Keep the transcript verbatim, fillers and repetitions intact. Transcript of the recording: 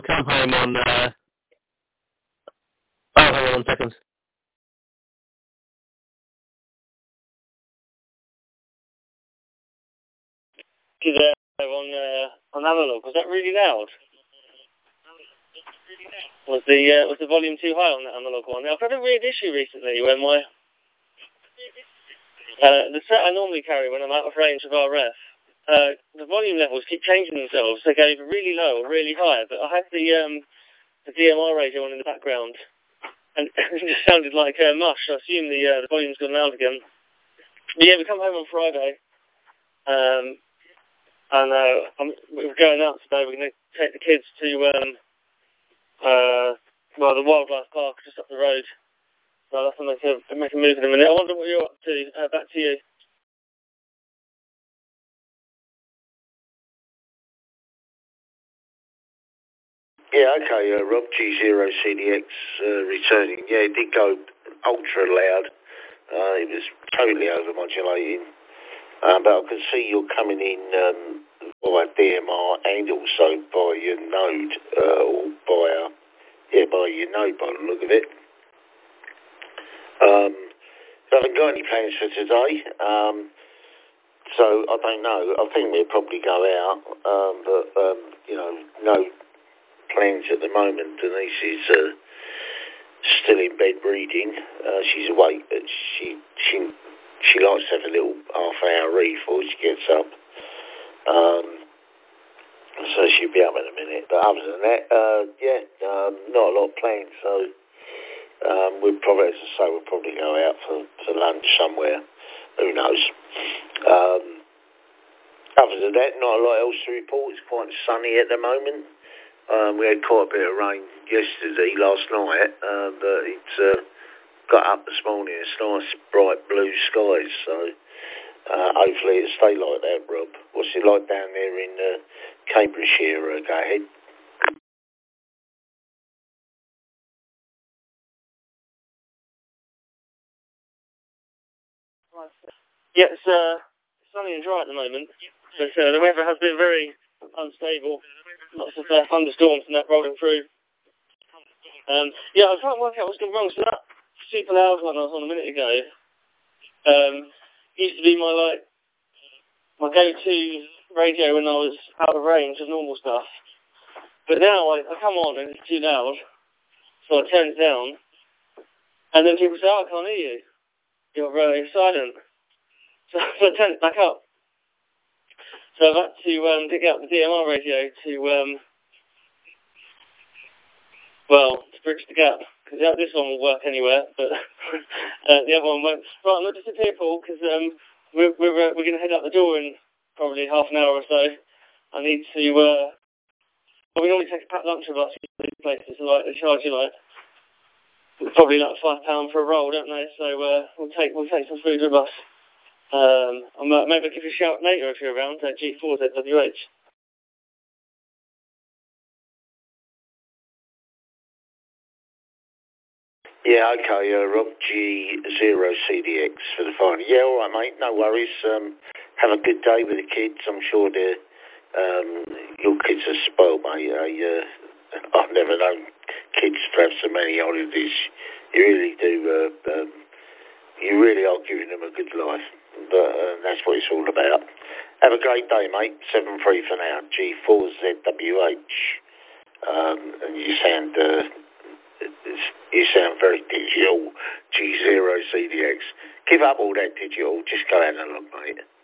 come home on, uh, oh, hang on one second. Is uh, on, uh, on analog, was that really loud? Was the, uh, was the volume too high on that analog one? Now, I've had a weird issue recently when my, uh, the set I normally carry when I'm out of range of R F, uh, the volume levels keep changing themselves. They go either really low or really high, but I had the, um, the D M R radio on in the background, and it just sounded like uh, mush. I assume the, uh, the volume's gone loud again. But yeah, we come home on Friday, um, and uh, I'm, we're going out today. We're going to take the kids to, um, uh, well, the wildlife park just up the road. So that's going to make a move in a minute. I wonder what you're up to. Uh, back to you. Yeah, okay, uh, Rob, G zero C D X uh, returning. Yeah, it did go ultra loud. Uh, it was totally overmodulating. Uh, but I can see you're coming in um, via D M R and also by your node, uh, or by, uh, yeah, by your node by the look of it. Um, I haven't got any plans for today. Um, so I don't know. I think we'll probably go out, um, but, um, you know, no plans at the moment. Denise is uh, still in bed reading. Uh, she's awake, but she she she likes to have a little half hour read before she gets up. Um, so she'll be up in a minute. But other than that, uh, yeah, um, not a lot planned. So um, we'll probably, as I say, we'll probably go out for, for lunch somewhere. Who knows? Um, other than that, not a lot else to report. It's quite sunny at the moment. Um, we had quite a bit of rain yesterday, last night, uh, but it's uh, got up this morning. It's nice, bright blue skies, so uh, hopefully it'll stay like that, Rob. What's it like down there in uh, Cambridgeshire? Uh, go ahead. Yeah, it's uh, sunny and dry at the moment, but uh, the weather has been very unstable. Lots of uh, thunderstorms and that rolling through. Um, yeah, I can't work out what's going wrong. So that super loud one I was on a minute ago um, used to be my like my go-to radio when I was out of range of normal stuff. But now I, I come on and it's too loud, so I turn it down, and then people say, "Oh, I can't hear you. You're very silent." So, so I turn it back up. So I've had to um, dig out the D M R radio to, um, well, to bridge the gap. Because this one will work anywhere, but uh, the other one won't. Right, I'm going to disappear, Paul, because um, we're, we're, uh, we're going to head out the door in probably half an hour or so. I need to, uh, well, we normally take a packed lunch with us to these places, so like, they charge you like, probably like five pounds for a roll, don't they? So uh, we'll take we'll take some food with us. Um, I'm, uh, maybe I'll give you a shout later if you're around at G four Z W H. Yeah, okay, uh, Rob, G zero C D X for the final. Yeah, all right, mate, no worries. Um, have a good day with the kids. I'm sure they're, um, your kids are spoiled, mate. I, uh, I've never known kids to have so many holidays. You really do, uh, um, you really are giving them a good life. But uh, that's what it's all about. Have a great day, mate. seven three for now, G four Z W H. Um, and you sound... Uh, You sound very digital, G zero C D X. Give up all that digital, just go analog, mate.